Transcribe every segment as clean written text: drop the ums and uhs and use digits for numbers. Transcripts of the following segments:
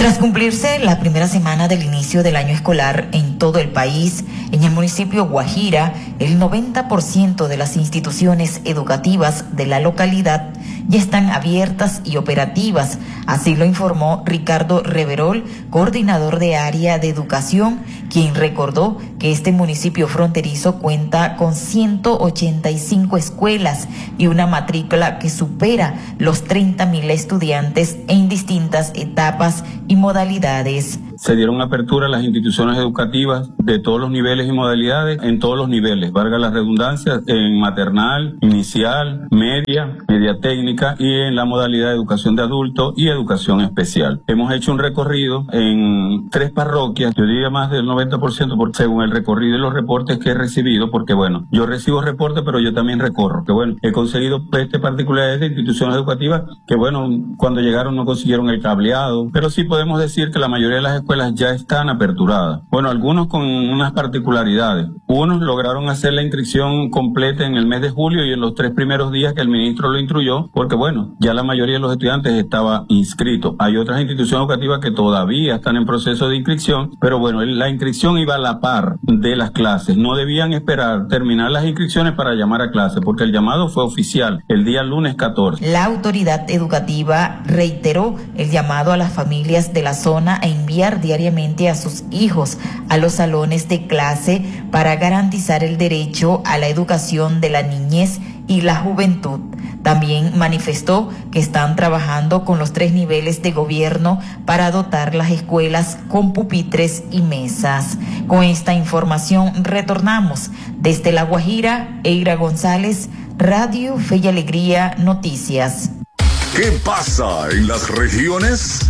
Tras cumplirse la primera semana del inicio del año escolar en todo el país, en el municipio Guajira, el 90% de las instituciones educativas de la localidad ya están abiertas y operativas. Así lo informó Ricardo Reverol, coordinador de área de educación, quien recordó que este municipio fronterizo cuenta con 185 escuelas y una matrícula que supera los 30.000 estudiantes en distintas etapas y modalidades. Se dieron apertura a las instituciones educativas de todos los niveles y modalidades, en todos los niveles, valga la redundancia, en maternal, inicial, media técnica y en la modalidad de educación de adultos y educación especial. Hemos hecho un recorrido en 3 parroquias, yo diría más del 90% según el recorrido y los reportes que he recibido, porque bueno, yo recibo reportes pero yo también recorro, que bueno, he conseguido particularidades de instituciones educativas que bueno, cuando llegaron no consiguieron el cableado, pero sí podemos decir que la mayoría de las escuelas ya están aperturadas. Bueno, algunos con unas particularidades. Unos lograron hacer la inscripción completa en el mes de julio y en los 3 primeros días que el ministro lo instruyó, porque bueno, ya la mayoría de los estudiantes estaba inscritos. Hay otras instituciones educativas que todavía están en proceso de inscripción, pero bueno, la inscripción iba a la par de las clases. No debían esperar terminar las inscripciones para llamar a clase, porque el llamado fue oficial el día lunes 14. La autoridad educativa reiteró el llamado a las familias de la zona a enviar diariamente a sus hijos a los salones de clase para garantizar el derecho a la educación de la niñez y la juventud. También manifestó que están trabajando con los 3 niveles de gobierno para dotar las escuelas con pupitres y mesas. Con esta información retornamos desde La Guajira, Eira González, Radio Fe y Alegría Noticias. ¿Qué pasa en las regiones?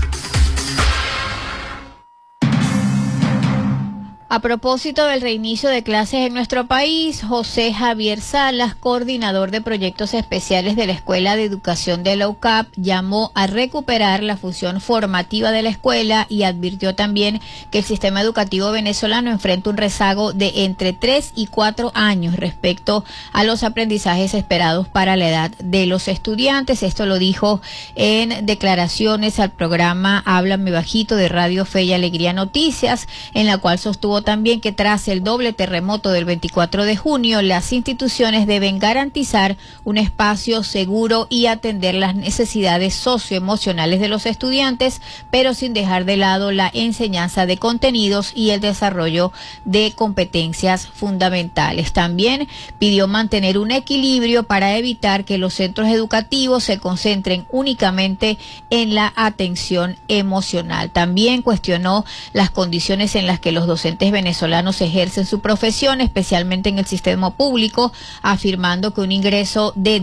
A propósito del reinicio de clases en nuestro país, José Javier Salas, coordinador de proyectos especiales de la Escuela de Educación de la UCAP, llamó a recuperar la función formativa de la escuela y advirtió también que el sistema educativo venezolano enfrenta un rezago de entre 3 y 4 años respecto a los aprendizajes esperados para la edad de los estudiantes. Esto lo dijo en declaraciones al programa Háblame Bajito de Radio Fe y Alegría Noticias, en la cual sostuvo también que tras el doble terremoto del 24 de junio, las instituciones deben garantizar un espacio seguro y atender las necesidades socioemocionales de los estudiantes, pero sin dejar de lado la enseñanza de contenidos y el desarrollo de competencias fundamentales. También pidió mantener un equilibrio para evitar que los centros educativos se concentren únicamente en la atención emocional. También cuestionó las condiciones en las que los docentes venezolanos ejercen su profesión, especialmente en el sistema público, afirmando que un ingreso de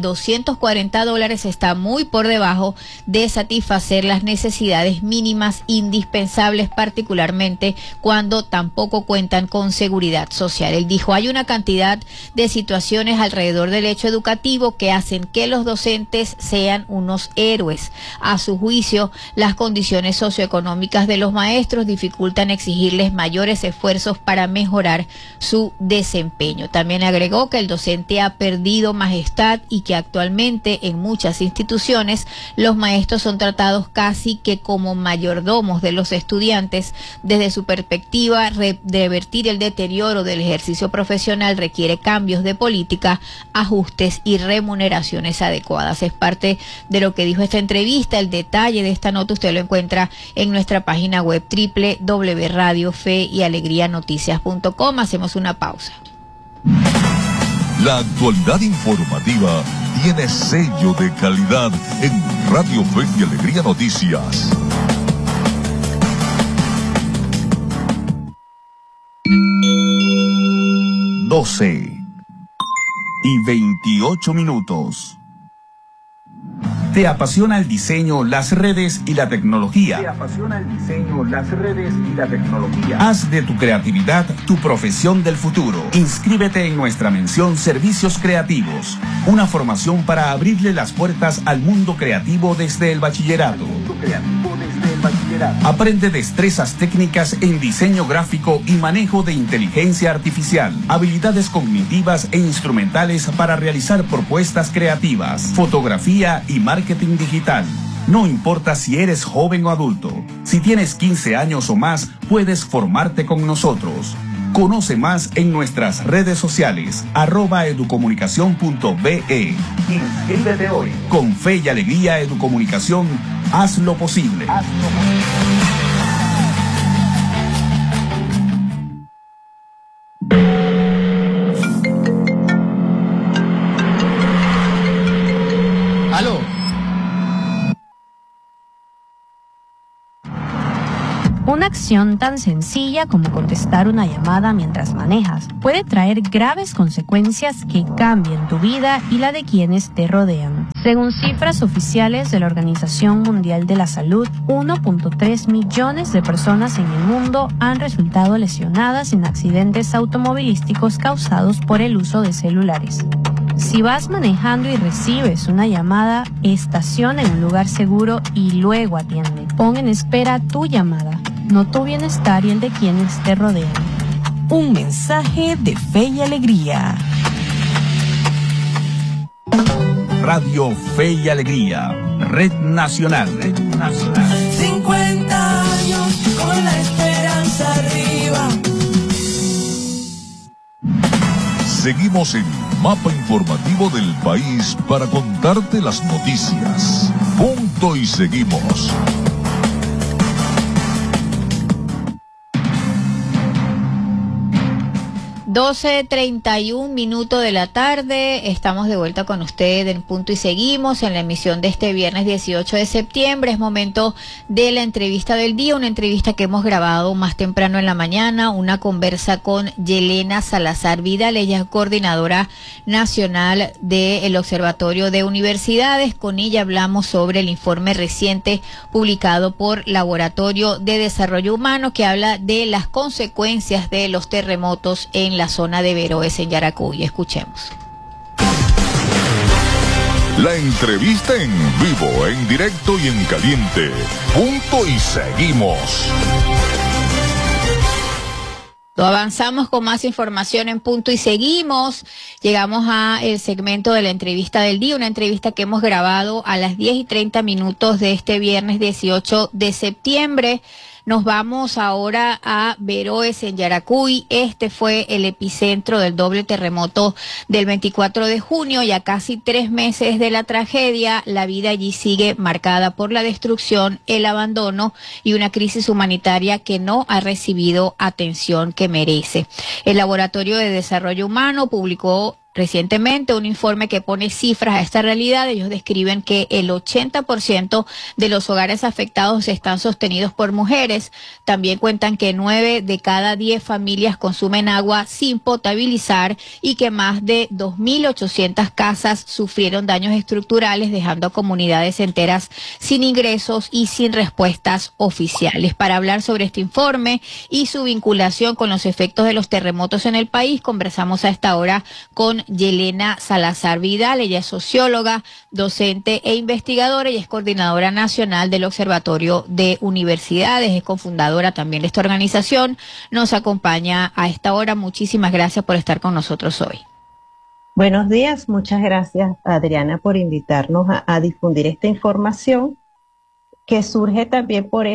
$240 está muy por debajo de satisfacer las necesidades mínimas indispensables, particularmente cuando tampoco cuentan con seguridad social. Él dijo, hay una cantidad de situaciones alrededor del hecho educativo que hacen que los docentes sean unos héroes. A su juicio, las condiciones socioeconómicas de los maestros dificultan exigirles mayores esfuerzos para mejorar su desempeño. También agregó que el docente ha perdido majestad y que actualmente en muchas instituciones los maestros son tratados casi que como mayordomos de los estudiantes. Desde su perspectiva, revertir el deterioro del ejercicio profesional requiere cambios de política, ajustes y remuneraciones adecuadas. Es parte de lo que dijo esta entrevista. El detalle de esta nota usted lo encuentra en nuestra página web www.radiofeyalegrianoticias.com. Hacemos una pausa. La actualidad informativa tiene sello de calidad en Radio Fe y Alegría Noticias. Doce y 28 minutos. ¿Te apasiona el diseño, las redes y la tecnología? Haz de tu creatividad tu profesión del futuro. Inscríbete en nuestra mención Servicios Creativos, una formación para abrirle las puertas al mundo creativo desde el bachillerato. Aprende destrezas técnicas en diseño gráfico y manejo de inteligencia artificial, habilidades cognitivas e instrumentales para realizar propuestas creativas, fotografía y marketing digital. No importa si eres joven o adulto, si tienes 15 años o más, puedes formarte con nosotros. Conoce más en nuestras redes sociales, @educomunicacion.be. Inscríbete hoy. Con fe y alegría, Educomunicación, haz lo posible. Aló. Una acción tan sencilla como contestar una llamada mientras manejas puede traer graves consecuencias que cambien tu vida y la de quienes te rodean. Según cifras oficiales de la Organización Mundial de la Salud, 1.3 millones de personas en el mundo han resultado lesionadas en accidentes automovilísticos causados por el uso de celulares. Si vas manejando y recibes una llamada, estaciona en un lugar seguro y luego atiende. Pon en espera tu llamada, no tu bienestar y el de quienes te rodean. Un mensaje de fe y alegría. Radio Fe y Alegría, Red Nacional. 50 años con la esperanza arriba. Seguimos en Mapa Informativo del País para contarte las noticias. Punto y seguimos. 12:31 de la tarde, estamos de vuelta con ustedes en Punto y Seguimos en la emisión de este viernes 18 de septiembre. Es momento de la entrevista del día, una entrevista que hemos grabado más temprano en la mañana, una conversa con Yelena Salazar Vidal. Ella es coordinadora nacional del Observatorio de Universidades. Con ella hablamos sobre el informe reciente publicado por Laboratorio de Desarrollo Humano, que habla de las consecuencias de los terremotos en la zona de Veroes, en Yaracuy. Escuchemos. La entrevista en vivo, en directo y en caliente. Punto y seguimos. Avanzamos con más información en Punto y Seguimos. Llegamos a el segmento de la entrevista del día, una entrevista que hemos grabado a las 10:30 de este viernes 18 de septiembre. Nos vamos ahora a Veroes, en Yaracuy. Este fue el epicentro del doble terremoto del 24 de junio y a casi 3 meses de la tragedia, la vida allí sigue marcada por la destrucción, el abandono y una crisis humanitaria que no ha recibido atención que merece. El Laboratorio de Desarrollo Humano publicó recientemente un informe que pone cifras a esta realidad. Ellos describen que el 80% de los hogares afectados están sostenidos por mujeres. También cuentan que 9 de cada 10 familias consumen agua sin potabilizar y que más de 2.800 casas sufrieron daños estructurales, dejando a comunidades enteras sin ingresos y sin respuestas oficiales. Para hablar sobre este informe y su vinculación con los efectos de los terremotos en el país, conversamos a esta hora con Yelena Salazar Vidal. Ella es socióloga, docente e investigadora y es coordinadora nacional del Observatorio de Universidades, es cofundadora también de esta organización. Nos acompaña a esta hora. Muchísimas gracias por estar con nosotros hoy. Buenos días, muchas gracias Adriana por invitarnos a difundir esta información que surge también por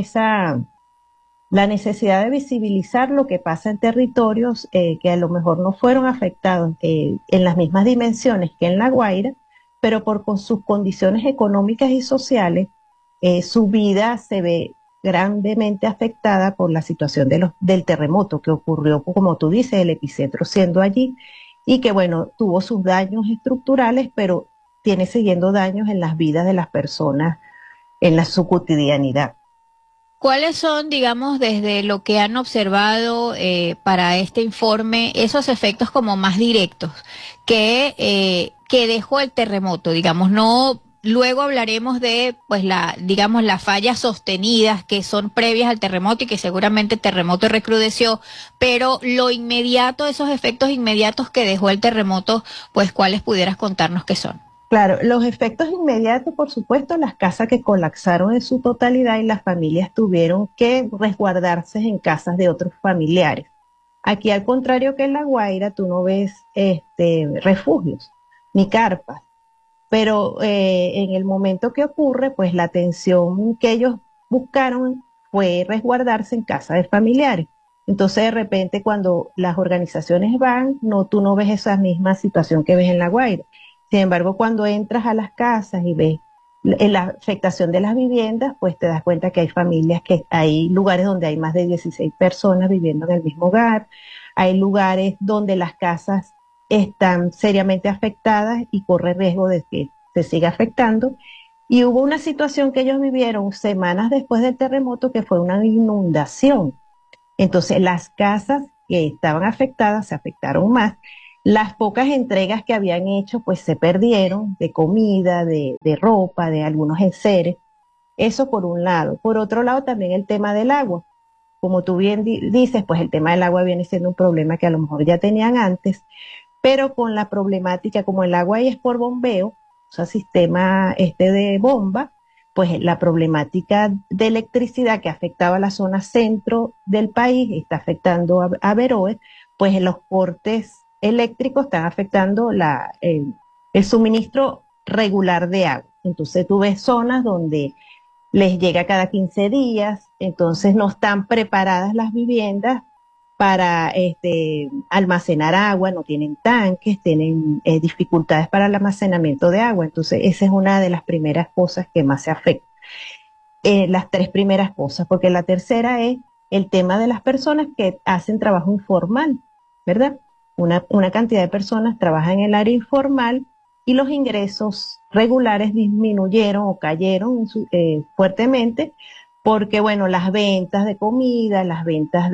la necesidad de visibilizar lo que pasa en territorios que a lo mejor no fueron afectados en las mismas dimensiones que en La Guaira, pero por sus condiciones económicas y sociales, su vida se ve grandemente afectada por la situación del terremoto que ocurrió, como tú dices, el epicentro siendo allí, y que bueno, tuvo sus daños estructurales, pero tiene siguiendo daños en las vidas de las personas, en su cotidianidad. ¿Cuáles son, digamos, desde lo que han observado para este informe, esos efectos como más directos que dejó el terremoto? Digamos, no, luego hablaremos de, pues, las fallas sostenidas que son previas al terremoto y que seguramente el terremoto recrudeció, pero lo inmediato, esos efectos inmediatos que dejó el terremoto, pues, ¿cuáles pudieras contarnos qué son? Claro, los efectos inmediatos, por supuesto, las casas que colapsaron en su totalidad y las familias tuvieron que resguardarse en casas de otros familiares. Aquí, al contrario que en La Guaira, tú no ves refugios ni carpas. pero en el momento que ocurre, pues la atención que ellos buscaron fue resguardarse en casa de familiares. Entonces, de repente, cuando las organizaciones van, tú no ves esa misma situación que ves en La Guaira. Sin embargo, cuando entras a las casas y ves la afectación de las viviendas, pues te das cuenta que hay familias, que hay lugares donde hay más de 16 personas viviendo en el mismo hogar, hay lugares donde las casas están seriamente afectadas y corre riesgo de que se siga afectando. Y hubo una situación que ellos vivieron semanas después del terremoto, que fue una inundación. Entonces, las casas que estaban afectadas se afectaron más. Las pocas entregas que habían hecho, pues se perdieron, de comida, de ropa, de algunos enseres. Eso por un lado. Por otro lado, también el tema del agua. Como tú bien dices, pues el tema del agua viene siendo un problema que a lo mejor ya tenían antes, pero con la problemática, como el agua ahí es por bombeo, o sea, sistema de bomba, pues la problemática de electricidad que afectaba la zona centro del país está afectando a Beroe, pues los cortes eléctricos están afectando el suministro regular de agua. Entonces tú ves zonas donde les llega cada 15 días, entonces no están preparadas las viviendas para almacenar agua, no tienen tanques, tienen dificultades para el almacenamiento de agua. Entonces esa es una de las primeras cosas que más se afecta. Las tres primeras cosas, porque la tercera es el tema de las personas que hacen trabajo informal, ¿verdad? Una cantidad de personas trabajan en el área informal y los ingresos regulares disminuyeron o cayeron fuertemente porque, bueno, las ventas de comida, las ventas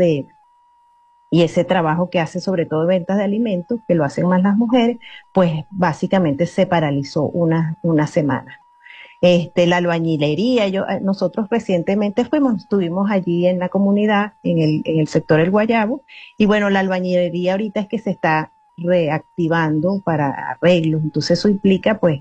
y ese trabajo que hace sobre todo ventas de alimentos, que lo hacen más las mujeres, pues básicamente se paralizó una semana. La albañilería, nosotros recientemente estuvimos allí en la comunidad, en el sector El Guayabo, y bueno, la albañilería ahorita es que se está reactivando para arreglos, entonces eso implica pues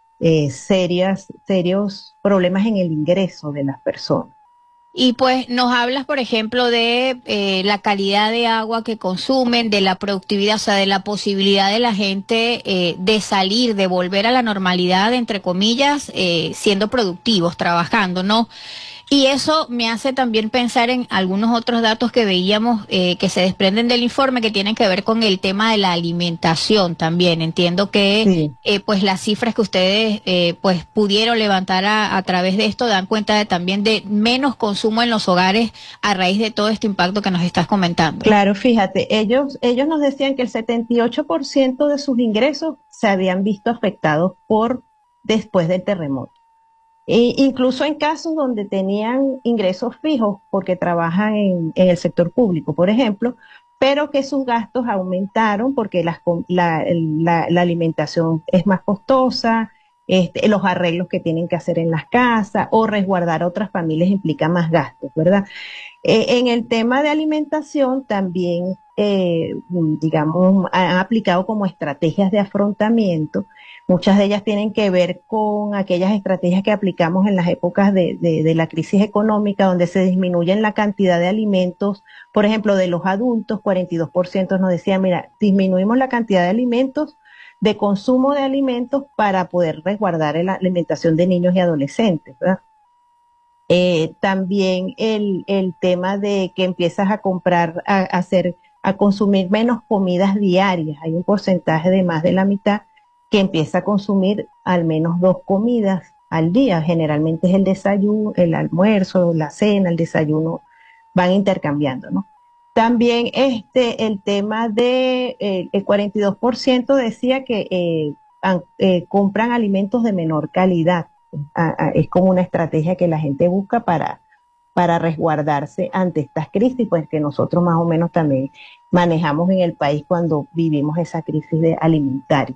serios problemas en el ingreso de las personas. Y pues nos hablas, por ejemplo, de la calidad de agua que consumen, de la productividad, o sea, de la posibilidad de la gente de salir, de volver a la normalidad, entre comillas, siendo productivos, trabajando, ¿no? Y eso me hace también pensar en algunos otros datos que veíamos que se desprenden del informe, que tienen que ver con el tema de la alimentación también. Entiendo que sí. Pues las cifras que ustedes pues pudieron levantar a través de esto dan cuenta también de menos consumo en los hogares a raíz de todo este impacto que nos estás comentando. Claro, fíjate, ellos nos decían que el 78% de sus ingresos se habían visto afectados después del terremoto. Incluso en casos donde tenían ingresos fijos porque trabajan en el sector público, por ejemplo, pero que sus gastos aumentaron porque la alimentación es más costosa, los arreglos que tienen que hacer en las casas o resguardar a otras familias implica más gastos, ¿verdad? En el tema de alimentación también, digamos, han aplicado como estrategias de afrontamiento. Muchas de ellas tienen que ver con aquellas estrategias que aplicamos en las épocas de la crisis económica, donde se disminuyen la cantidad de alimentos. Por ejemplo, de los adultos, 42% nos decían, mira, disminuimos la cantidad de alimentos, de consumo de alimentos para poder resguardar la alimentación de niños y adolescentes, ¿verdad? También el tema de que empiezas a comprar, a consumir menos comidas diarias. Hay un porcentaje de más de la mitad que empieza a consumir al menos 2 comidas al día. Generalmente es el desayuno, el almuerzo, la cena, el desayuno, van intercambiando, ¿no? También el tema de el 42% decía que compran alimentos de menor calidad. Es como una estrategia que la gente busca para resguardarse ante estas crisis, pues que nosotros más o menos también manejamos en el país cuando vivimos esa crisis alimentaria.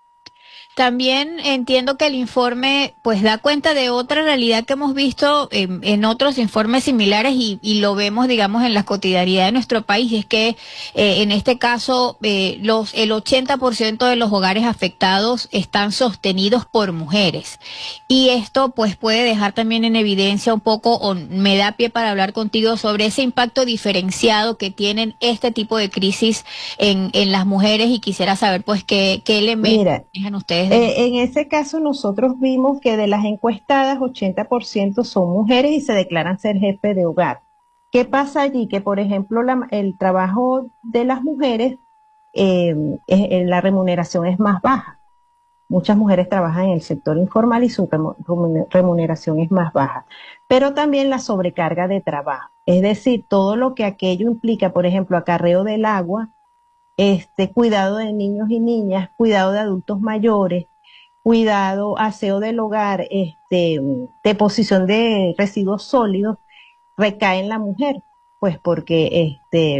También entiendo que el informe pues da cuenta de otra realidad que hemos visto en otros informes similares y lo vemos, digamos, en la cotidianidad de nuestro país, y es que en este caso el 80% de los hogares afectados están sostenidos por mujeres, y esto pues puede dejar también en evidencia un poco, o me da pie para hablar contigo sobre ese impacto diferenciado que tienen este tipo de crisis en las mujeres, y quisiera saber pues qué elementos manejan ustedes En ese caso nosotros vimos que de las encuestadas 80% son mujeres y se declaran ser jefe de hogar. ¿Qué pasa allí? Que por ejemplo el trabajo de las mujeres, la remuneración es más baja. Muchas mujeres trabajan en el sector informal y su remuneración es más baja. Pero también la sobrecarga de trabajo. Es decir, todo lo que aquello implica, por ejemplo, acarreo del agua, cuidado de niños y niñas, cuidado de adultos mayores, cuidado, aseo del hogar, deposición de residuos sólidos, recae en la mujer, pues porque,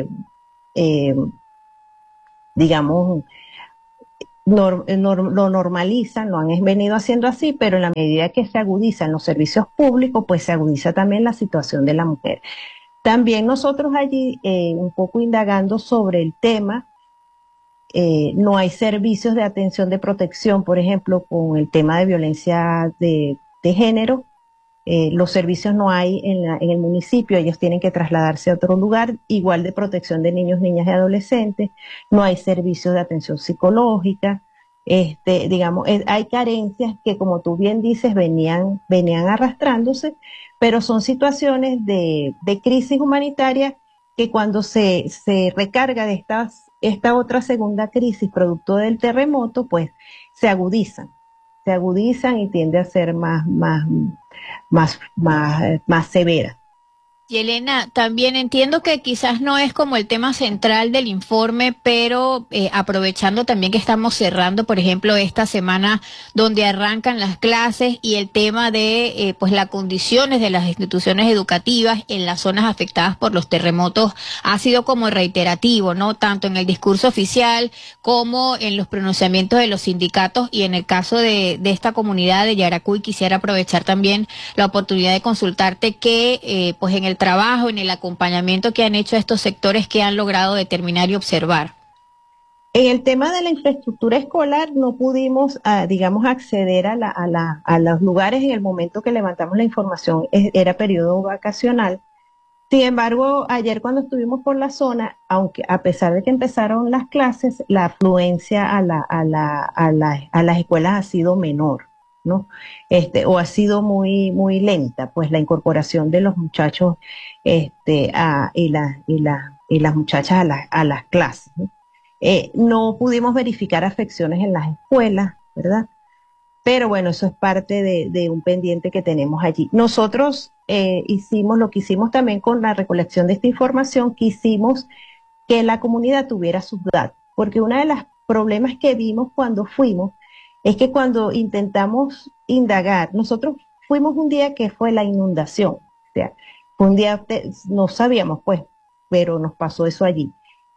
digamos, lo normalizan, lo han venido haciendo así, pero en la medida que se agudizan los servicios públicos, pues se agudiza también la situación de la mujer. También nosotros allí, un poco indagando sobre el tema, no hay servicios de atención de protección, por ejemplo, con el tema de violencia de género. Los servicios no hay en el municipio, ellos tienen que trasladarse a otro lugar, igual de protección de niños, niñas y adolescentes. No hay servicios de atención psicológica. Digamos, hay carencias que, como tú bien dices, venían arrastrándose, pero son situaciones de crisis humanitaria que cuando se recarga de esta otra segunda crisis producto del terremoto, pues se agudizan y tiende a ser más severa. Y Elena, también entiendo que quizás no es como el tema central del informe, pero aprovechando también que estamos cerrando, por ejemplo, esta semana donde arrancan las clases y el tema de pues las condiciones de las instituciones educativas en las zonas afectadas por los terremotos ha sido como reiterativo, ¿no? Tanto en el discurso oficial como en los pronunciamientos de los sindicatos, y en el caso de esta comunidad de Yaracuy quisiera aprovechar también la oportunidad de consultarte que pues en el trabajo, en el acompañamiento que han hecho a estos sectores, que han logrado determinar y observar. En el tema de la infraestructura escolar no pudimos, digamos, acceder a los lugares en el momento que levantamos la información, era periodo vacacional. Sin embargo, ayer cuando estuvimos por la zona, aunque a pesar de que empezaron las clases, la afluencia a las escuelas ha sido menor, ¿no? O ha sido muy lenta, pues la incorporación de los muchachos y las muchachas a las clases, ¿no? No pudimos verificar afecciones en las escuelas, ¿verdad? Pero bueno, eso es parte de un pendiente que tenemos allí. Nosotros lo que hicimos también con la recolección de esta información, quisimos que la comunidad tuviera sus datos, porque uno de los problemas que vimos cuando fuimos es que cuando intentamos indagar, nosotros fuimos un día que fue la inundación, o sea, fue un día, no sabíamos pues, pero nos pasó eso allí.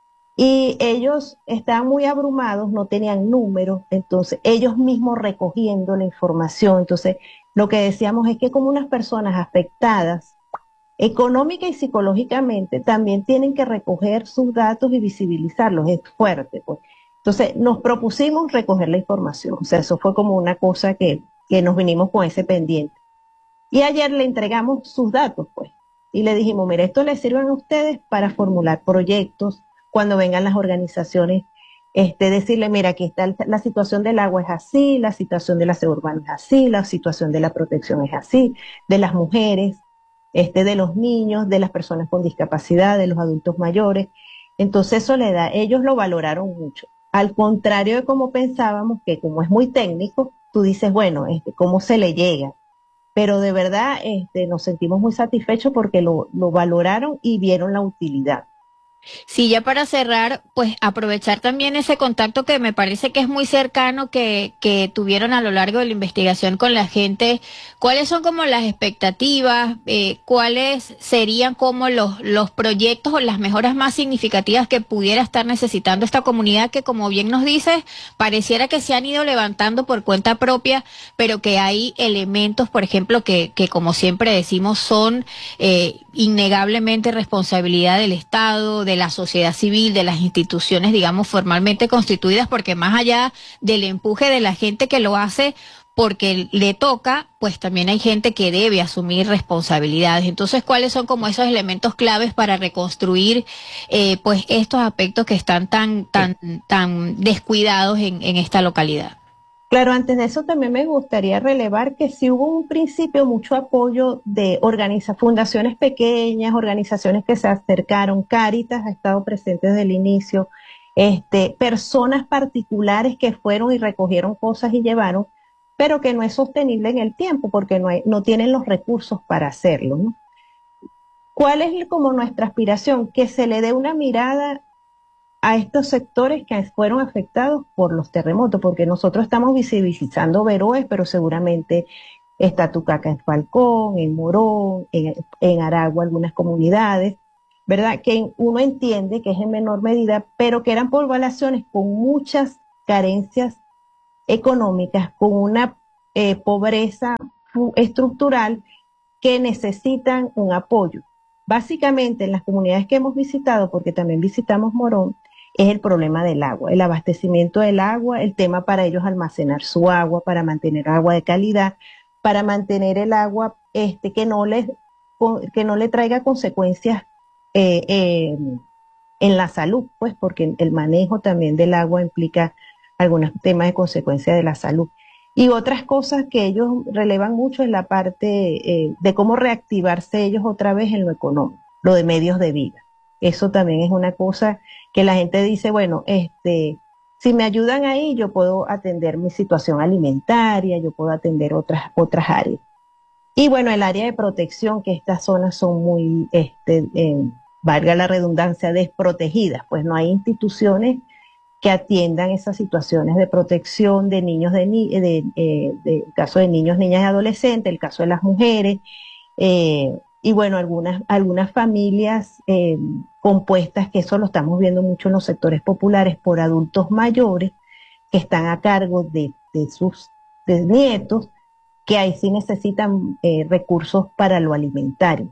Y ellos estaban muy abrumados, no tenían números, entonces ellos mismos recogiendo la información. Entonces lo que decíamos es que como unas personas afectadas económica y psicológicamente también tienen que recoger sus datos y visibilizarlos, es fuerte pues. Entonces nos propusimos recoger la información, o sea, eso fue como una cosa que nos vinimos con ese pendiente. Y ayer le entregamos sus datos pues, y le dijimos, mira, esto les sirven a ustedes para formular proyectos, cuando vengan las organizaciones, decirle, mira, aquí está la situación del agua es así, la situación del aseo urbano es así, la situación de la protección es así, de las mujeres, de los niños, de las personas con discapacidad, de los adultos mayores. Entonces eso le da, ellos lo valoraron mucho. Al contrario de como pensábamos, que como es muy técnico, tú dices, bueno, ¿cómo se le llega? Pero de verdad nos sentimos muy satisfechos porque lo valoraron y vieron la utilidad. Sí, ya para cerrar, pues aprovechar también ese contacto que me parece que es muy cercano que tuvieron a lo largo de la investigación con la gente. ¿Cuáles son como las expectativas? ¿Cuáles serían como los proyectos o las mejoras más significativas que pudiera estar necesitando esta comunidad que, como bien nos dices, pareciera que se han ido levantando por cuenta propia, pero que hay elementos, por ejemplo, que como siempre decimos, son innegablemente responsabilidad del Estado, de la sociedad civil, de las instituciones, digamos, formalmente constituidas, porque más allá del empuje de la gente que lo hace porque le toca, pues también hay gente que debe asumir responsabilidades. Entonces, ¿cuáles son como esos elementos claves para reconstruir pues estos aspectos que están tan descuidados en esta localidad? Claro, antes de eso también me gustaría relevar que sí hubo un principio mucho apoyo de fundaciones pequeñas, organizaciones que se acercaron. Cáritas ha estado presente desde el inicio, personas particulares que fueron y recogieron cosas y llevaron, pero que no es sostenible en el tiempo porque no tienen los recursos para hacerlo, ¿no? ¿Cuál es como nuestra aspiración? Que se le dé una mirada a estos sectores que fueron afectados por los terremotos, porque nosotros estamos visibilizando Veroes, pero seguramente está Tucaca en Falcón, en Morón, en Aragua, algunas comunidades, ¿verdad? Que uno entiende que es en menor medida, pero que eran poblaciones con muchas carencias económicas, con una pobreza estructural que necesitan un apoyo. Básicamente en las comunidades que hemos visitado, porque también visitamos Morón, es el problema del agua, el abastecimiento del agua, el tema para ellos almacenar su agua, para mantener agua de calidad, para mantener el agua que no le traiga consecuencias en la salud, pues porque el manejo también del agua implica algunos temas de consecuencias de la salud. Y otras cosas que ellos relevan mucho es la parte de cómo reactivarse ellos otra vez en lo económico, lo de medios de vida. Eso también es una cosa que la gente dice, bueno, si me ayudan ahí, yo puedo atender mi situación alimentaria, yo puedo atender otras áreas. Y bueno, el área de protección, que estas zonas son muy, valga la redundancia, desprotegidas, pues no hay instituciones que atiendan esas situaciones de protección de niños, el caso de niños, niñas y adolescentes, el caso de las mujeres, y bueno, algunas familias compuestas, que eso lo estamos viendo mucho en los sectores populares, por adultos mayores que están a cargo de sus nietos, que ahí sí necesitan recursos para lo alimentario.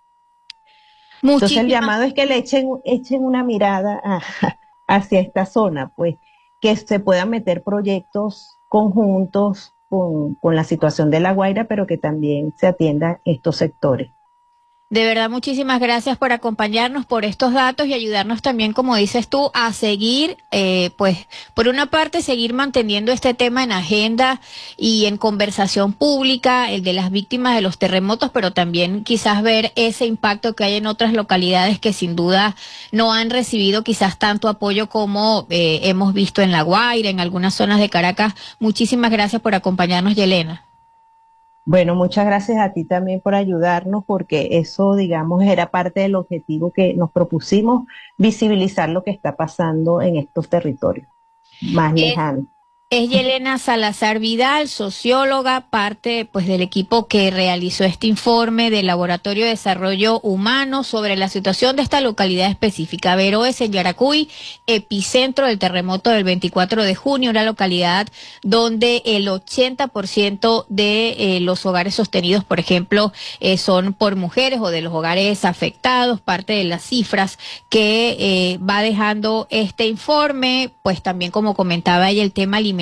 Entonces el llamado es que le echen una mirada hacia esta zona, pues que se puedan meter proyectos conjuntos con la situación de La Guaira, pero que también se atiendan estos sectores. De verdad, muchísimas gracias por acompañarnos, por estos datos y ayudarnos también, como dices tú, a seguir, pues, por una parte, seguir manteniendo este tema en agenda y en conversación pública, el de las víctimas de los terremotos, pero también quizás ver ese impacto que hay en otras localidades que sin duda no han recibido quizás tanto apoyo como hemos visto en La Guaira, en algunas zonas de Caracas. Muchísimas gracias por acompañarnos, Yelena. Bueno, muchas gracias a ti también por ayudarnos, porque eso, digamos, era parte del objetivo que nos propusimos, visibilizar lo que está pasando en estos territorios más lejanos. Es Yelena Salazar Vidal, socióloga, parte pues del equipo que realizó este informe del Laboratorio de Desarrollo Humano sobre la situación de esta localidad específica, Veroes en Yaracuy, epicentro del terremoto del 24 de junio, una localidad donde el 80% de los hogares sostenidos, por ejemplo, son por mujeres, o de los hogares afectados, parte de las cifras que va dejando este informe, pues también, como comentaba ella, el tema alimentario,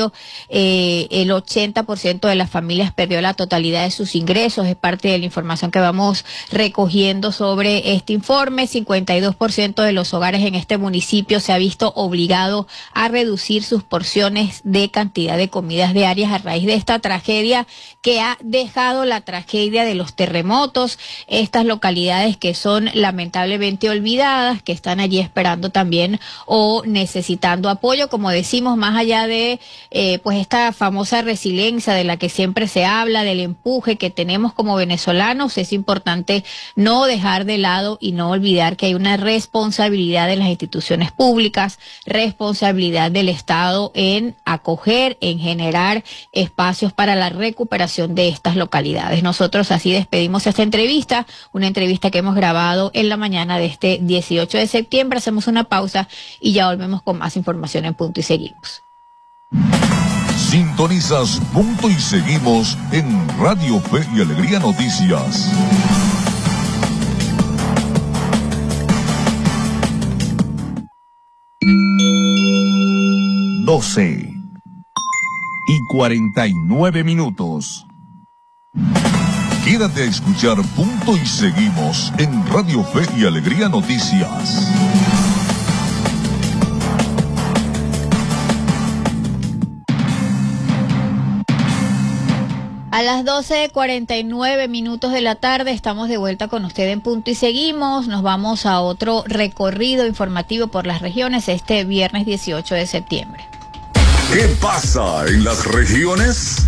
el 80% de las familias perdió la totalidad de sus ingresos, es parte de la información que vamos recogiendo sobre este informe. 52% de los hogares en este municipio se ha visto obligado a reducir sus porciones de cantidad de comidas diarias a raíz de esta tragedia que ha dejado la tragedia de los terremotos. Estas localidades que son lamentablemente olvidadas, que están allí esperando también o necesitando apoyo, como decimos, más allá de pues esta famosa resiliencia de la que siempre se habla, del empuje que tenemos como venezolanos. Es importante no dejar de lado y no olvidar que hay una responsabilidad de las instituciones públicas, responsabilidad del Estado en acoger, en generar espacios para la recuperación de estas localidades. Nosotros así despedimos esta entrevista, una entrevista que hemos grabado en la mañana de este 18 de septiembre. Hacemos una pausa y ya volvemos con más información en Punto y Seguimos. Sintonizas Punto y Seguimos en Radio Fe y Alegría Noticias. Doce y 49 minutos. Quédate a escuchar Punto y Seguimos en Radio Fe y Alegría Noticias. A las 12:49 de la tarde estamos de vuelta con usted en Punto y Seguimos. Nos vamos a otro recorrido informativo por las regiones este viernes 18 de septiembre. ¿Qué pasa en las regiones?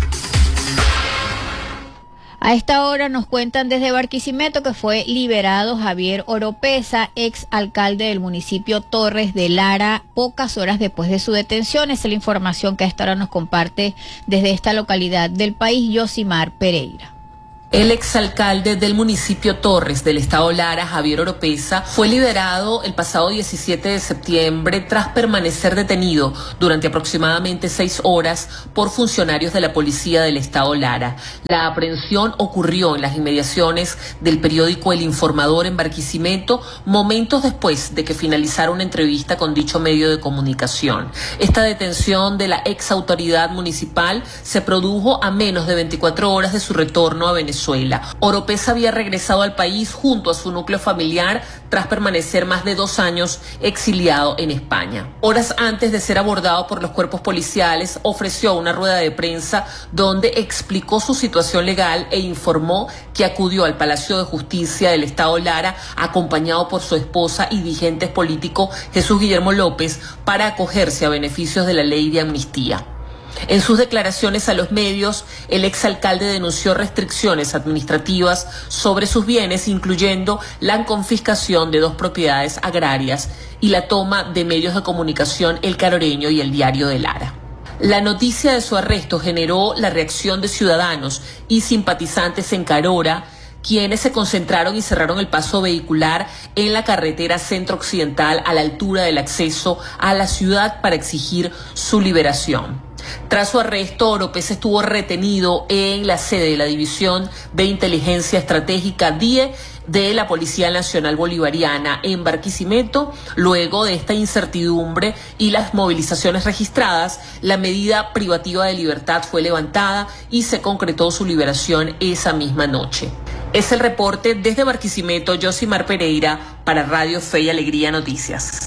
A esta hora nos cuentan desde Barquisimeto que fue liberado Javier Oropesa, ex alcalde del municipio Torres de Lara, pocas horas después de su detención. Esa es la información que a esta hora nos comparte desde esta localidad del país, Yosimar Pereira. El exalcalde del municipio Torres del estado Lara, Javier Oropesa, fue liberado el pasado 17 de septiembre tras permanecer detenido durante aproximadamente 6 horas por funcionarios de la policía del estado Lara. La aprehensión ocurrió en las inmediaciones del periódico El Informador en Barquisimeto, momentos después de que finalizara una entrevista con dicho medio de comunicación. Esta detención de la ex autoridad municipal se produjo a menos de 24 horas de su retorno a Venezuela. Oropesa había regresado al país junto a su núcleo familiar tras permanecer más de 2 años exiliado en España. Horas antes de ser abordado por los cuerpos policiales, ofreció una rueda de prensa donde explicó su situación legal e informó que acudió al Palacio de Justicia del estado Lara acompañado por su esposa y dirigente político Jesús Guillermo López para acogerse a beneficios de la ley de amnistía. En sus declaraciones a los medios, el exalcalde denunció restricciones administrativas sobre sus bienes, incluyendo la confiscación de 2 propiedades agrarias y la toma de medios de comunicación El Caroreño y El Diario de Lara. La noticia de su arresto generó la reacción de ciudadanos y simpatizantes en Carora, quienes se concentraron y cerraron el paso vehicular en la carretera centro-occidental a la altura del acceso a la ciudad para exigir su liberación. Tras su arresto, Oropesa estuvo retenido en la sede de la División de Inteligencia Estratégica DIE de la Policía Nacional Bolivariana en Barquisimeto. Luego de esta incertidumbre y las movilizaciones registradas, la medida privativa de libertad fue levantada y se concretó su liberación esa misma noche. Es el reporte desde Barquisimeto, Yosimar Pereira, para Radio Fe y Alegría Noticias.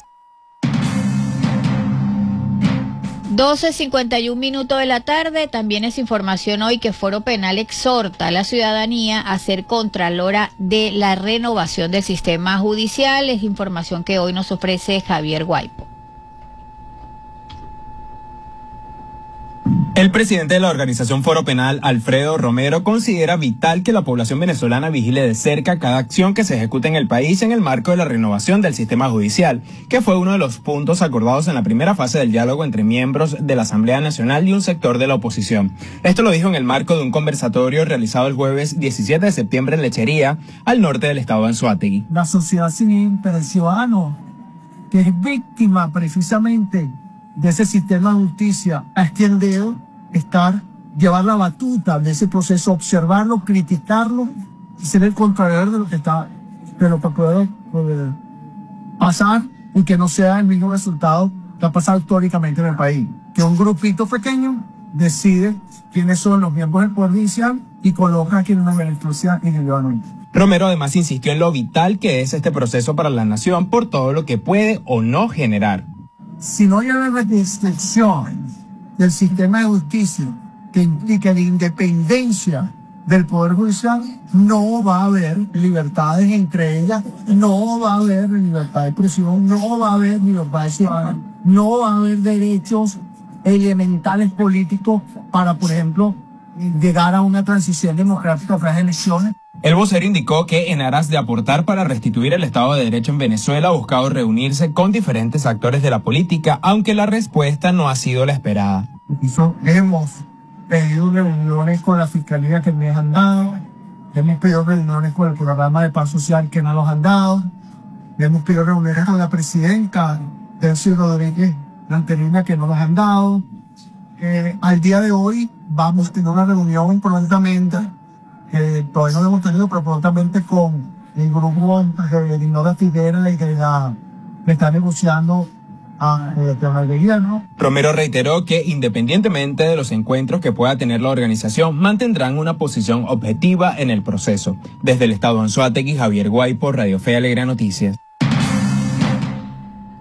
12:51 de la tarde. También es información hoy que Foro Penal exhorta a la ciudadanía a ser contralora de la renovación del sistema judicial. Es información que hoy nos ofrece Javier Guaipo. El presidente de la organización Foro Penal, Alfredo Romero, considera vital que la población venezolana vigile de cerca cada acción que se ejecuta en el país en el marco de la renovación del sistema judicial, que fue uno de los puntos acordados en la primera fase del diálogo entre miembros de la Asamblea Nacional y un sector de la oposición. Esto lo dijo en el marco de un conversatorio realizado el jueves 17 de septiembre en Lechería, al norte del estado de Anzoátegui. La sociedad civil, el ciudadano, que es víctima precisamente de ese sistema de justicia, a quien debe llevar la batuta de ese proceso, observarlo, criticarlo y ser el contrario de lo que está, de lo que puede pasar y que no sea el mismo resultado que ha pasado históricamente en el país. Que un grupito pequeño decide quiénes son los miembros del Poder Judicial y coloca a quienes nos benefician individualmente. Romero además insistió en lo vital que es este proceso para la nación por todo lo que puede o no generar. Si no hay una restricción del sistema de justicia que implique la independencia del Poder Judicial, no va a haber libertades entre ellas, no va a haber libertad de expresión, no va a haber libertad de ciudadana, no va a haber derechos elementales políticos para, por ejemplo, llegar a una transición democrática a través de elecciones. El vocero indicó que en aras de aportar para restituir el Estado de Derecho en Venezuela ha buscado reunirse con diferentes actores de la política, aunque la respuesta no ha sido la esperada. Hemos pedido reuniones con la Fiscalía que me han dado, hemos pedido reuniones con el programa de paz social que no nos han dado, hemos pedido reuniones con la presidenta Delcy Rodríguez Lanterina que no nos han dado. Al día de hoy vamos a tener una reunión prontamente, todavía no lo hemos tenido, pero prontamente con el grupo de Dinora Figuera y que le está negociando a el gobierno. Romero reiteró que independientemente de los encuentros que pueda tener la organización, mantendrán una posición objetiva en el proceso. Desde el estado de Anzoátegui, Javier Guaipo, Radio Fe y Alegría Noticias.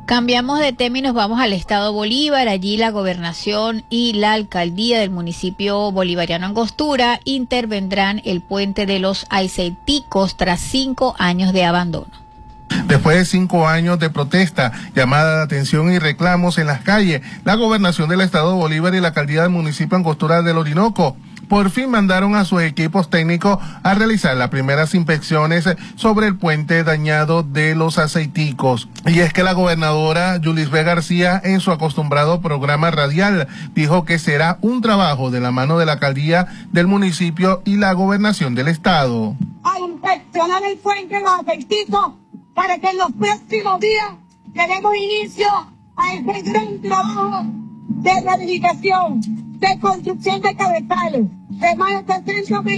Cambiamos de tema y nos vamos al estado Bolívar. Allí la gobernación y la alcaldía del municipio bolivariano Angostura intervendrán el puente de los Aceiticos tras 5 años de abandono. Después de 5 años de protesta, llamada de atención y reclamos en las calles, la gobernación del estado Bolívar y la alcaldía del municipio Angostura del Orinoco por fin mandaron a sus equipos técnicos a realizar las primeras inspecciones sobre el puente dañado de los Aceiticos. Y es que la gobernadora Yulisbé García, en su acostumbrado programa radial, dijo que será un trabajo de la mano de la alcaldía del municipio y la gobernación del estado. A inspeccionar el puente de los Aceiticos para que en los próximos días demos inicio a este gran trabajo de rehabilitación, de construcción de cabezales, de más de 300